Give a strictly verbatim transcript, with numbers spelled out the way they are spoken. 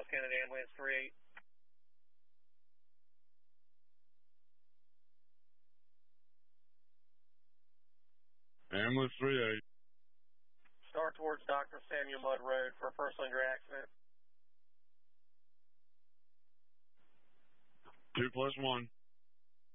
Kennedy Ambulance three eight. Ambulance three eight. Start towards Doctor Samuel Mudd Road for a personal injury accident. Two plus one.